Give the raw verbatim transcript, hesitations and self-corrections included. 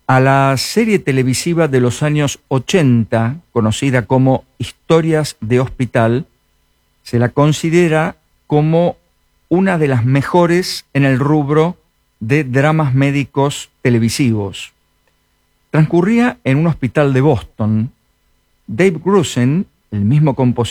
A la serie televisiva de los años ochenta, conocida como Historias de Hospital, se la considera como una de las mejores en el rubro de dramas médicos televisivos. Transcurría en un hospital de Boston. Dave Grusin, el mismo compositor,